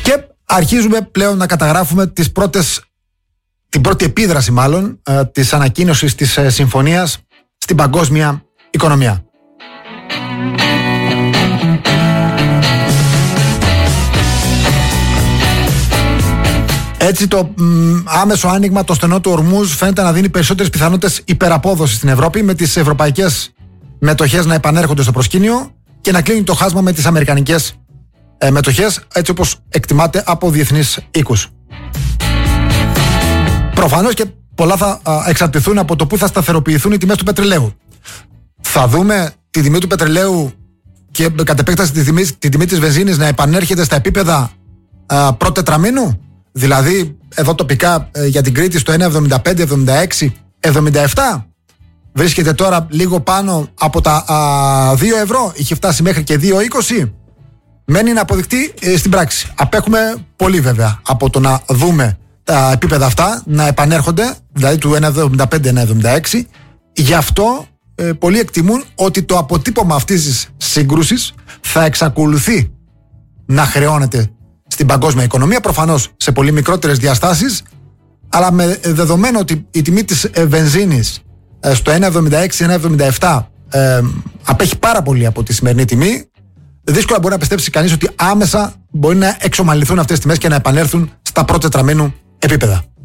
Και αρχίζουμε πλέον να καταγράφουμε την πρώτη επίδραση μάλλον της ανακοίνωσης της συμφωνίας στην παγκόσμια οικονομία. Έτσι το άμεσο άνοιγμα, το στενό του Ορμούζ φαίνεται να δίνει περισσότερες πιθανότητες υπεραπόδοσης στην Ευρώπη, με τις ευρωπαϊκές μετοχές να επανέρχονται στο προσκήνιο και να κλείνει το χάσμα με τις αμερικανικές μετοχές, έτσι όπως εκτιμάται από διεθνείς οίκους. Προφανώς και πολλά θα εξαρτηθούν από το πού θα σταθεροποιηθούν οι τιμές του πετρελαίου. Θα δούμε τη τιμή του πετρελαίου και κατ' επέκταση τη τιμή της βενζίνης να επανέρχεται στα επίπεδα πρώτου τετραμήνου. Δηλαδή, εδώ τοπικά για την Κρήτη στο 1,75, 76, 77. Βρίσκεται τώρα λίγο πάνω από τα 2 ευρώ. Είχε φτάσει μέχρι και 2,20. Μένει να αποδεικτεί στην πράξη. Απέχουμε πολύ βέβαια από το να δούμε τα επίπεδα αυτά να επανέρχονται, δηλαδή του 1,75-1,76. Γι' αυτό πολλοί εκτιμούν ότι το αποτύπωμα αυτής της σύγκρουσης θα εξακολουθεί να χρεώνεται στην παγκόσμια οικονομία, προφανώς σε πολύ μικρότερες διαστάσεις, αλλά με δεδομένο ότι η τιμή της βενζίνης στο 1,76-1,77 απέχει πάρα πολύ από τη σημερινή τιμή, δύσκολα μπορεί να πιστέψει κανείς ότι άμεσα μπορεί να εξομαλυνθούν αυτές τις τιμές και να επανέλθουν στα πρώτα τετραμήνου επίπεδα.